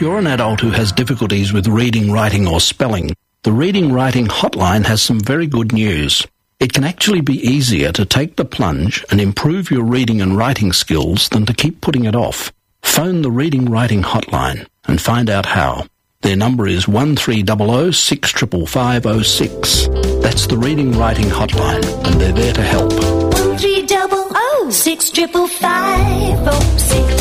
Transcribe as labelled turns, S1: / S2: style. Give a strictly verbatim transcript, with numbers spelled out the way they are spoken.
S1: you're an adult who has difficulties with reading, writing or spelling, the Reading Writing Hotline has some very good news. It can actually be easier to take the plunge and improve your reading and writing skills than to keep putting it off. Phone the Reading Writing Hotline and find out how. Their number is one three zero zero six five five five zero six. That's the Reading Writing Hotline, and they're there to help.
S2: one three zero zero six five five five zero six.